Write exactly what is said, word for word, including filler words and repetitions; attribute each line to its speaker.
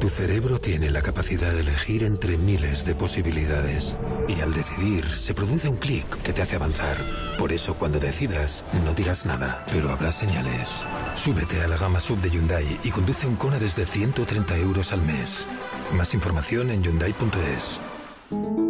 Speaker 1: cerebro tiene la capacidad de elegir entre miles de posibilidades. Y al decidir, se produce un clic que te hace avanzar. Por eso, cuando decidas, no dirás nada, pero habrá señales. Súbete a la gama sub de Hyundai y conduce un Kona desde ciento treinta euros al mes. Más información en Hyundai punto es.